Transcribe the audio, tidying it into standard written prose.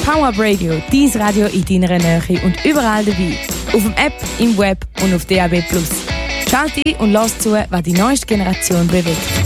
PowerUp Radio, dein Radio in deiner Nähe und überall dabei. Auf dem App, im Web und auf DAB+. Schalte und lass zu, was die neueste Generation bewegt.